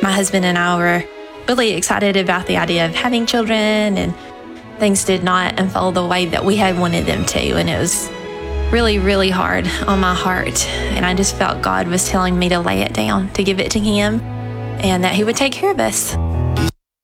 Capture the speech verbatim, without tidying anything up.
my husband and I were really excited about the idea of having children, and things did not unfold the way that we had wanted them to. And it was really, really hard on my heart. And I just felt God was telling me to lay it down, to give it to Him, and that He would take care of us.